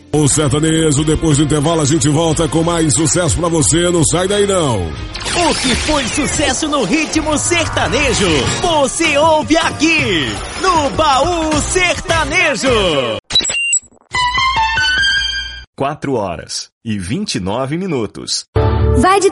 O sertanejo, depois do intervalo a gente volta com mais sucesso pra você, não sai daí não. O que foi sucesso no ritmo sertanejo, você ouve aqui, no Baú Sertanejo. 4h29. Vai de